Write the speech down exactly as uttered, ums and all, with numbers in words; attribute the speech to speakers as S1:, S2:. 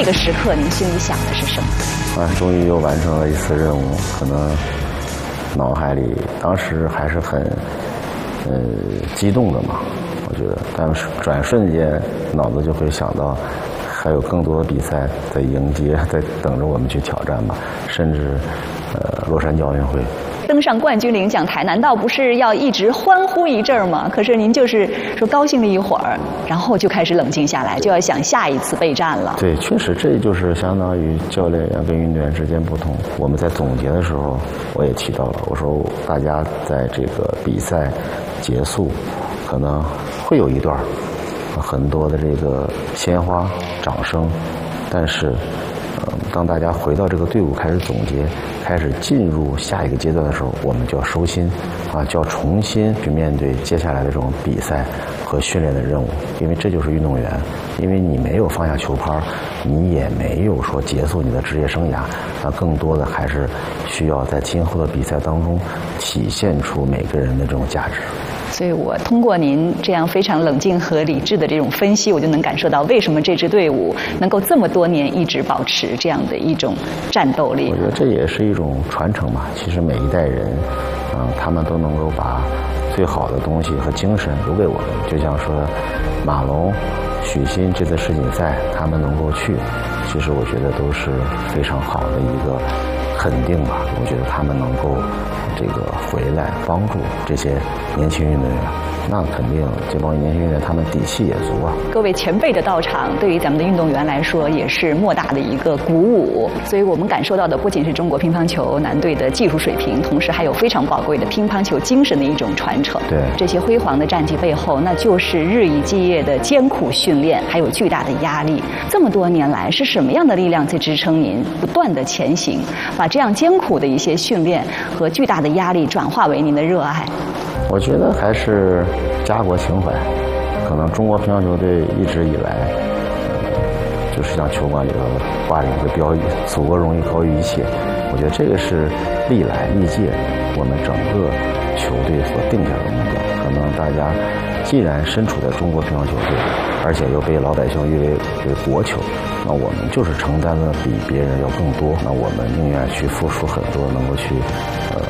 S1: 那个时刻您心里想的是什么？
S2: 啊，终于又完成了一次任务，可能脑海里当时还是很呃激动的嘛，我觉得，但是转瞬间脑子就会想到还有更多的比赛在迎接，在等着我们去挑战吧，甚至呃洛杉矶奥运会。
S1: 登上冠军领奖台，难道不是要一直欢呼一阵儿吗？可是您就是说高兴了一会儿，然后就开始冷静下来，就要想下一次备战了。
S2: 对，确实这就是相当于教练员跟运动员之间不同。我们在总结的时候，我也提到了，我说大家在这个比赛结束，可能会有一段很多的这个鲜花、掌声，但是，呃，当大家回到这个队伍开始总结。开始进入下一个阶段的时候，我们就要收心，啊，就要重新去面对接下来的这种比赛和训练的任务，因为这就是运动员，因为你没有放下球拍，你也没有说结束你的职业生涯，那更多的还是需要在今后的比赛当中体现出每个人的这种价值。
S1: 所以我通过您这样非常冷静和理智的这种分析，我就能感受到为什么这支队伍能够这么多年一直保持这样的一种战斗力。
S2: 我觉得这也是一种传承嘛。其实每一代人，嗯、呃，他们都能够把最好的东西和精神留给我们。就像说马龙、许昕这次世锦赛他们能够去，其实我觉得都是非常好的一个肯定吧。我觉得他们能够这个回来帮助这些年轻运动员，那肯定这帮年轻运动员他们底气也足啊。
S1: 各位前辈的到场，对于咱们的运动员来说也是莫大的一个鼓舞。所以我们感受到的不仅是中国乒乓球男队的技术水平，同时还有非常宝贵的乒乓球精神的一种传承。
S2: 对，
S1: 这些辉煌的战绩背后，那就是日以继夜的艰苦训练，还有巨大的压力。这么多年来，是什么样的力量在支撑您不断的前行，把这样艰苦的一些训练和巨大的压力转化为您的热爱？
S2: 我觉得还是家国情怀。可能中国乒乓球队一直以来，呃、就是像球馆里头挂着一个标语“祖国荣誉高于一切”。我觉得这个是历来历届我们整个球队所定下的目标。可能大家既然身处在中国乒乓球队，而且又被老百姓誉为为国球，那我们就是承担的比别人要更多。那我们宁愿去付出很多，能够去呃